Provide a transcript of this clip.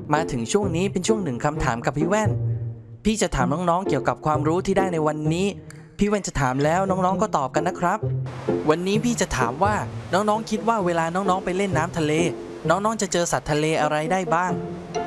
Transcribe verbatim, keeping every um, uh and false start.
มาถึงช่วงนี้เป็นช่วงหนึ่งคำถามกับพี่แว่นพี่จะถามน้องๆเกี่ยวกับความรู้ที่ได้ในวันนี้พี่แว่นจะถามแล้วน้องๆก็ตอบกันนะครับวันนี้พี่จะถามว่าน้องๆคิดว่าเวลาน้องๆไปเล่นน้ำทะเลน้องๆจะเจอสัตว์ทะเลอะไรได้บ้าง